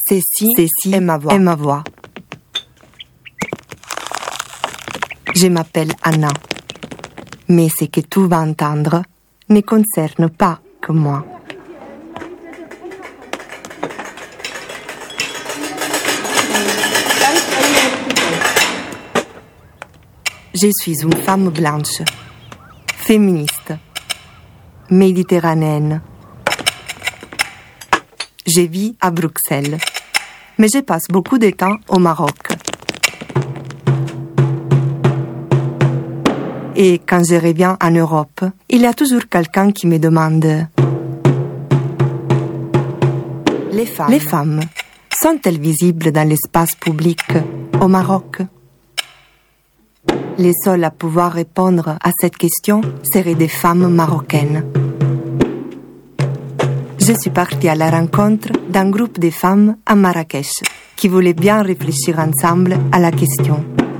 Ceci est ma voix. Je m'appelle Anna. Mais ce que tu vas entendre ne concerne pas que moi. Je suis une femme blanche, féministe, méditerranéenne. Je vis à Bruxelles, mais je passe beaucoup de temps au Maroc. Et quand je reviens en Europe, il y a toujours quelqu'un qui me demande « Les femmes sont-elles visibles dans l'espace public au Maroc ?» Les seules à pouvoir répondre à cette question seraient des femmes marocaines. Je suis partie à la rencontre d'un groupe de femmes à Marrakech qui voulaient bien réfléchir ensemble à la question.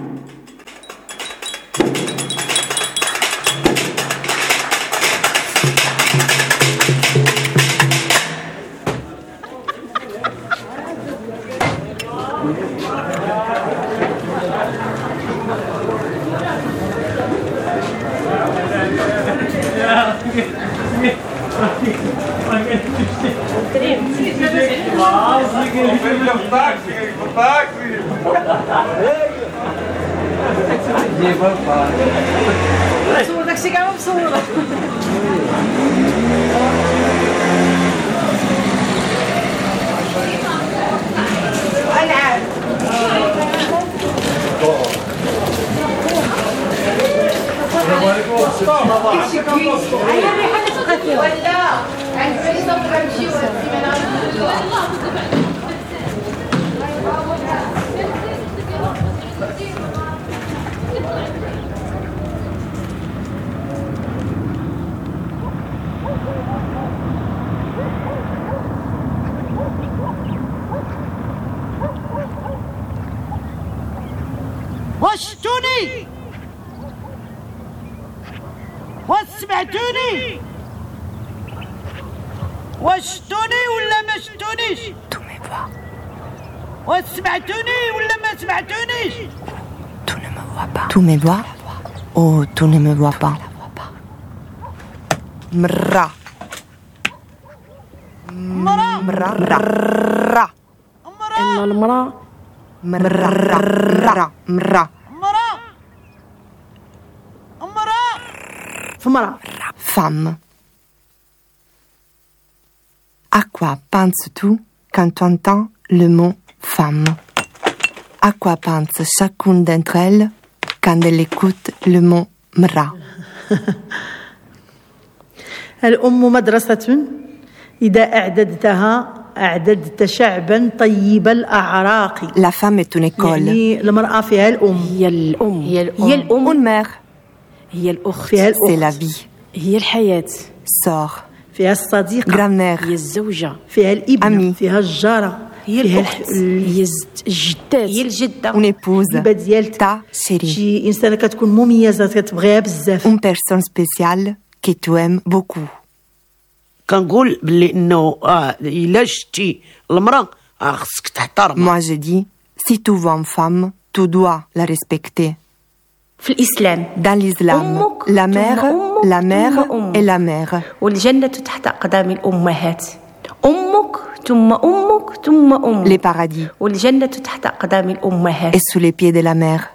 وشتوني وسمعتوني وشتوني ولا ما شتونيش وسمعتوني ولا ما سمعتونيش Tu me vois ou tu ne me vois pas? Mra. مرا Mra. مرا المرأة Mra. مرا مرا فمرأة Femme. À quoi penses-tu quand tu entends le mot femme? À quoi pense chacune d'entre elles quand elle écoute le mot mra? الأم مدرسة إذا أعددت شعبا طيب الأعراق. La femme est une école. يعني المرأة فيها الأم، هي الأم Une mère, هي الأخت فيها c'est la الأخت، vie. هي الحياة Sœur, فيها الصديقة، grand-mère, هي الزوجة فيها الابنة، أمي. فيها الجارة، هي فيها الأخت هي الجدات هي الجدة une épouse, الحبيبة ديال ta chérie, شي إنسانة كتكون مميزة كتبغيها بزاف. une personne spéciale que tu aimes beaucoup. كنقول باللي انه الا شتي المراه خصك تحترمها. Moi je dis, si tu vois une femme, tu dois la respecter. في الإسلام Dans l'islam, أمك la ثم mère, أمك la mère ثم أمك. et la mère. والجنة تحت أقدام الأمهات أمك ثم أمك ثم أمك Les paradis والجنة تحت أقدام الأمهات est sous les pieds de la mère.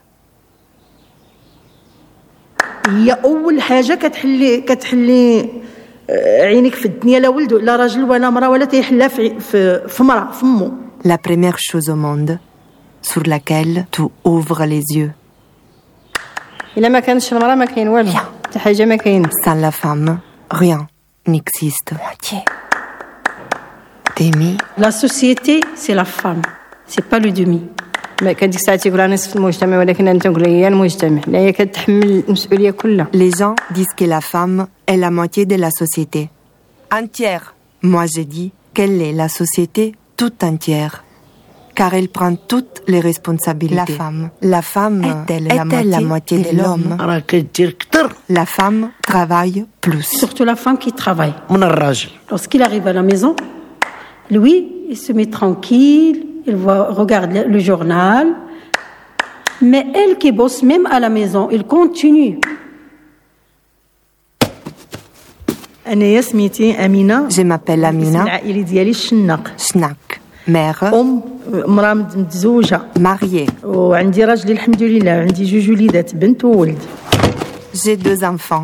هي أول حاجة كتحلي عينك في الدنيا، لا ولد ولا راجل ولا مرأة ولا تيحلها في مرأة في أمه. La première chose au monde sur laquelle tu ouvres les yeux. إلا ما كانش المرأة ما كاين والو، حتى حاجة ما كاينة. Sans la femme, rien n'existe. T'aimer, لا سوسيتي سي لا فام سي با لو دومي. ما كديك الساعة تيقول أنا نصف المجتمع، ولكن أنا تنقول هي المجتمع، لا هي كتحمل المسؤولية كلها. les gens disent que la femme est la moitié de la société. Entière. Moi je dis qu'elle est la société toute entière. Car elle prend toutes les responsabilités. La femme est-elle la moitié de l'homme? راه كدير كثر La femme travaille plus. Surtout la femme qui travaille. من الراجل. Lorsqu'il arrive à la maison, lui, il se met tranquille, il regarde le journal. Mais elle qui bosse même à la maison, il continue. أنا سميتي أمينة. Je m'appelle الاسم Amina العائلي ديالي الشناق. Schnack. Mère, امرأة متزوجة mariée. وعندي راجلي الحمد لله وعندي 2 وليدات بنت وولد. J'ai 2 enfants.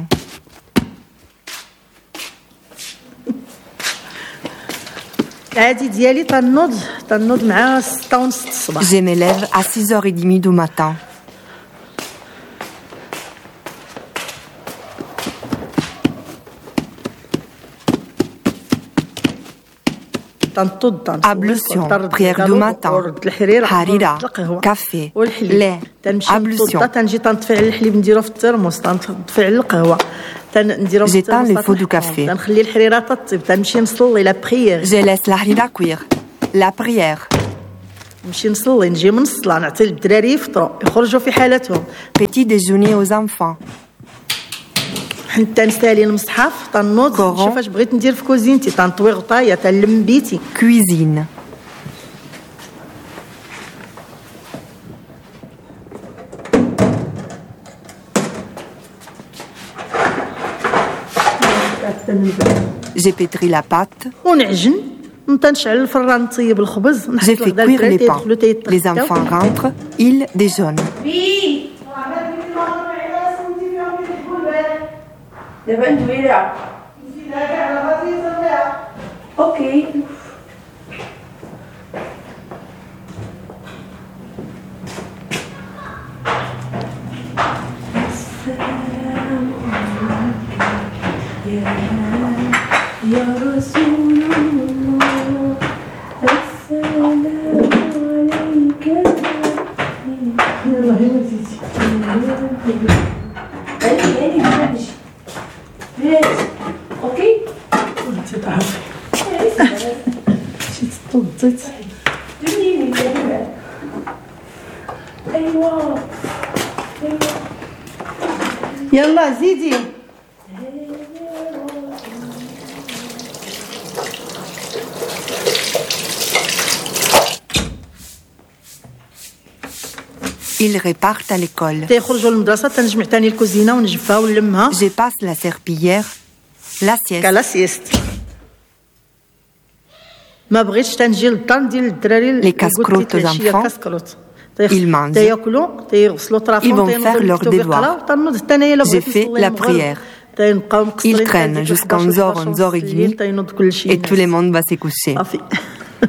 العادي ديالي تنوض مع 6:30 الصباح. Je me lève à 6h30 du matin. Ablution, prière du matin, harira, café, lait, ablution. J'éteins le feu du café. Je laisse la harira cuire. La prière. Petit déjeuner aux enfants. حتى نسالي المصحف تنوض نشوف اش بغيت ندير في كوزينتي تنطوي غطايه تنلم بيتي. Cuisine. J'ai pétri la pâte. ونعجن نشعل الفران نطيب الخبز. J'ai fait cuire les pains. Les enfants rentrent, ils déjeunent. دابا ندويلها اوكي يا رسول الله السلام عليك يلا هنا تيجي اوكي انت تعرفي شي تطبطت ايوا يلا زيدي. Ils repartent à l'école. تيخرجوا للمدرسه تنجمع ثاني الكوزينه ونجفها ونلمها. Je passe la serpillière, la sieste. كالا سيست. ما بغيتش تنجي للدار ندير للدراري Les casse-croûtes aux enfants. كاسكروت. Ils mangent. تياكلوا تيغسلوا طرافهم. Ils vont faire leur devoir. J'ai fait la prière. Ils traînent jusqu'à 11h, 11h30 et tout le monde va se coucher.